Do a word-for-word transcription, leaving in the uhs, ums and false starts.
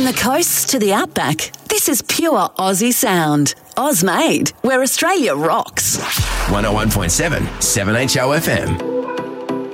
From the coast to the outback, this is pure Aussie sound. Oz made, where Australia rocks. one oh one point seven, seven H O F M.